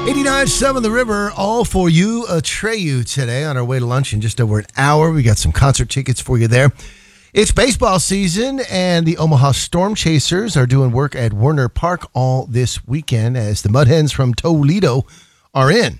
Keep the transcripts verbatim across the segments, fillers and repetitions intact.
eighty-nine point seven The River, all for you, Atreyu, today on our way to lunch in just over an hour. We got some concert tickets for you there. It's baseball season, and the Omaha Storm Chasers are doing work at Werner Park all this weekend as the Mud Hens from Toledo are in.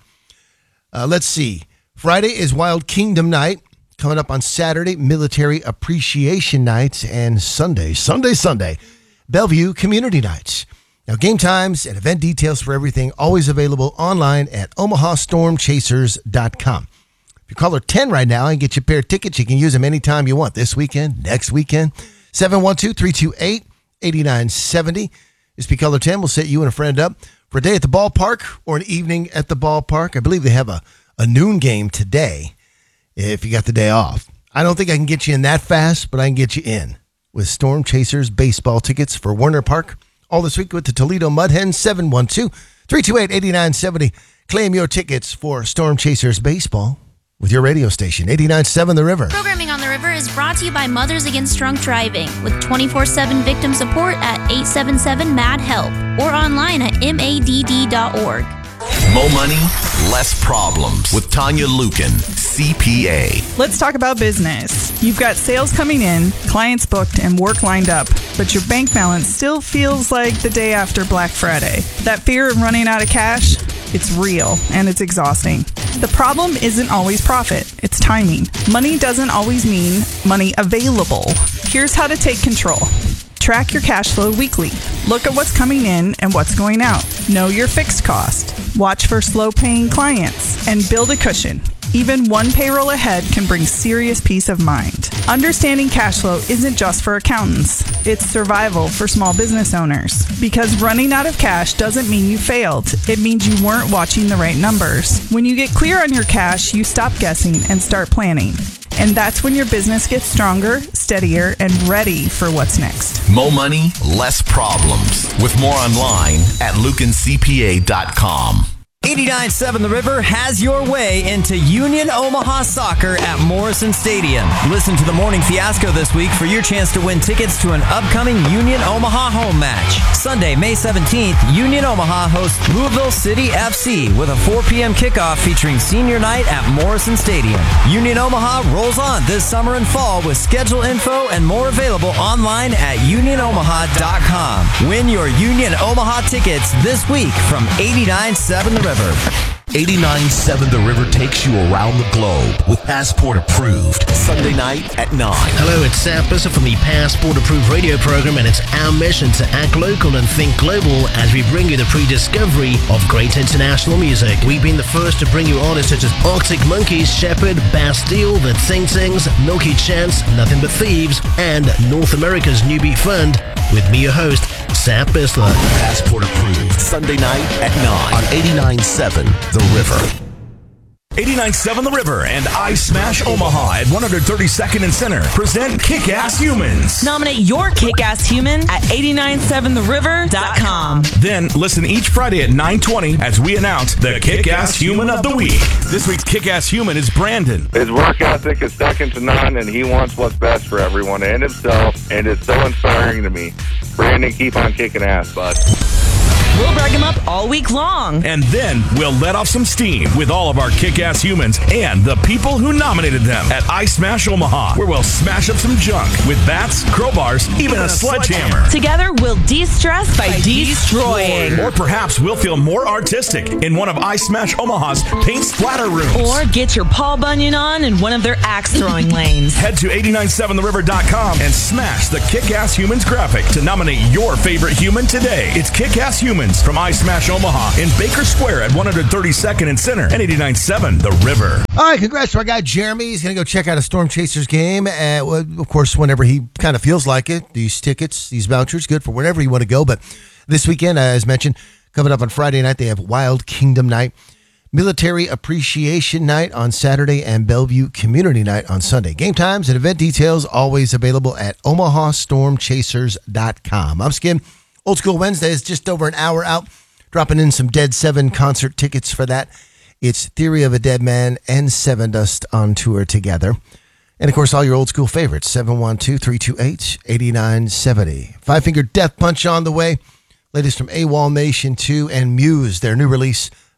Uh, let's see. Friday is Wild Kingdom Night. Coming up on Saturday, Military Appreciation Night. And Sunday, Sunday, Sunday, Bellevue Community Nights. Now, game times and event details for everything always available online at omaha storm chasers dot com. If you call her ten right now and get your pair of tickets, you can use them anytime you want. This weekend, next weekend. seven one two, three two eight, eight nine seven zero. This be Color ten. We'll set you and a friend up for a day at the ballpark or an evening at the ballpark. I believe they have a, a noon game today if you got the day off. I don't think I can get you in that fast, but I can get you in with Storm Chasers baseball tickets for Werner Park all this week with the Toledo Mud Hens. Seven one two, three two eight, eight nine seven zero. Claim your tickets for Storm Chasers baseball with your radio station, eighty-nine point seven The River. Programming on The River is brought to you by Mothers Against Drunk Driving with twenty-four seven victim support at eight seven seven, M A D, HELP or online at M A D D dot org. More money, less problems with Tanya Lukin, C P A. Let's talk about business. You've got sales coming in, clients booked, and work lined up, but your bank balance still feels like the day after Black Friday. That fear of running out of cash, it's real and it's exhausting. The problem isn't always profit, it's timing. Money doesn't always mean money available. Here's how to take control. Track your cash flow weekly. Look at what's coming in and what's going out. Know your fixed cost. Watch for slow-paying clients and build a cushion. Even one payroll ahead can bring serious peace of mind. Understanding cash flow isn't just for accountants. It's survival for small business owners. Because running out of cash doesn't mean you failed. It means you weren't watching the right numbers. When you get clear on your cash, you stop guessing and start planning. And that's when your business gets stronger, steadier, and ready for what's next. More money, less problems. With more online at lukin c p a dot com. eighty-nine point seven The River has your way into Union Omaha Soccer at Morrison Stadium. Listen to the Morning Fiasco this week for your chance to win tickets to an upcoming Union Omaha home match. Sunday, May seventeenth, Union Omaha hosts Louisville City F C with a four p.m. kickoff featuring senior night at Morrison Stadium. Union Omaha rolls on this summer and fall with schedule info and more available online at union omaha dot com. Win your Union Omaha tickets this week from eighty-nine point seven The River. eighty-nine point seven The River takes you around the globe with Passport Approved. Sunday night at nine. Hello, it's Sam Busser from the Passport Approved radio program, and it's our mission to act local and think global as we bring you the pre-discovery of great international music. We've been the first to bring you artists such as Arctic Monkeys, Shepherd, Bastille, The Sing Sings, Milky Chance, Nothing But Thieves, and North America's New Beat Fund with me, your host, Sam Bissler. Passport Approved. Sunday night at nine on eighty-nine point seven The River. eighty-nine point seven The River and I Smash Omaha at one thirty-second and Center present Kick-Ass Humans. Nominate your Kick-Ass Human at eight nine seven the river dot com. Then listen each Friday at nine twenty as we announce the Kick-Ass Human of the Week. This week's Kick-Ass Human is Brandon. His work ethic is second to none, and he wants what's best for everyone and himself, and it's so inspiring to me. Brandon, keep on kicking ass, bud. We'll brag him up all week long. And then we'll let off some steam with all of our Kick-Ass Humans and the people who nominated them at I Smash Omaha, where we'll smash up some junk with bats, crowbars, even a sledgehammer. Together, we'll de-stress by destroying. Or perhaps we'll feel more artistic in one of I Smash Omaha's paint splatter rooms. Or get your Paul Bunyan on in one of their axe-throwing lanes. Head to eighty-nine point seven the river dot com and smash the Kick-Ass Humans graphic to nominate your favorite human today. It's Kick-Ass Humans from I Smash Omaha in Baker Square at one thirty-second and Center and eighty-nine point seven The River. All right, congrats to our guy Jeremy. He's going to go check out a Storm Chasers game. Uh, of course, whenever he kind of feels like it. These tickets, these vouchers, good for whenever you want to go. But this weekend, uh, as mentioned, coming up on Friday night, they have Wild Kingdom Night, Military Appreciation Night on Saturday, and Bellevue Community Night on Sunday. Game times and event details always available at omaha storm chasers dot com. I'm Skim. Old School Wednesday is just over an hour out. Dropping in some Dead Seven concert tickets for that. It's Theory of a Dead Man and Seven Dust on tour together. And, of course, all your old school favorites, seven one two, three two eight, eight nine seven zero. Five Finger Death Punch on the way. Latest from AWOL Nation two and Muse, their new release,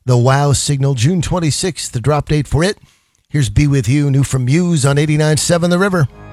The Wow Signal, June twenty-sixth, the drop date for it. Here's Be With You, new from Muse on eighty-nine point seven The River.